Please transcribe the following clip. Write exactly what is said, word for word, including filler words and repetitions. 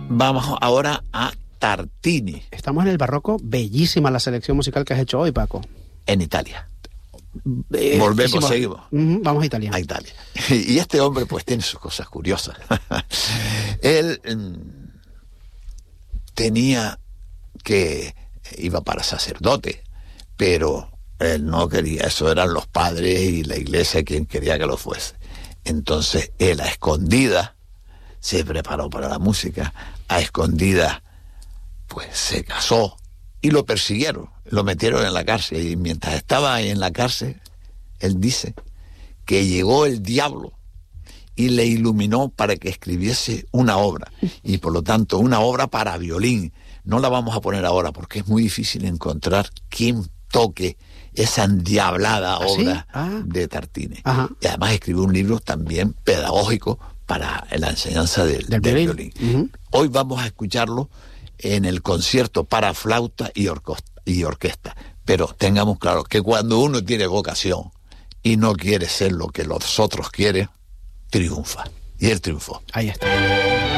Vamos ahora a Tartini. Estamos en el barroco. Bellísima la selección musical que has hecho hoy, Paco. En Italia. Eh, Volvemos, hicimos... seguimos. Uh-huh, vamos a Italia. A Italia. Y este hombre pues tiene sus cosas curiosas. Él mmm, tenía que... iba para sacerdote, pero él no quería, eso eran los padres y la iglesia quien quería que lo fuese. Entonces él a escondidas se preparó para la música, a escondidas pues se casó y lo persiguieron, lo metieron en la cárcel, y mientras estaba ahí en la cárcel, él dice que llegó el diablo y le iluminó para que escribiese una obra, y por lo tanto una obra para violín. No la vamos a poner ahora porque es muy difícil encontrar quien toque esa endiablada ¿Ah, obra sí? ah. de Tartini. Ajá. Y además escribió un libro también pedagógico para la enseñanza del, del, del violín. violín. Uh-huh. Hoy vamos a escucharlo en el concierto para flauta y, orco- y orquesta. Pero tengamos claro que cuando uno tiene vocación y no quiere ser lo que los otros quieren, triunfa. Y él triunfó. Ahí está.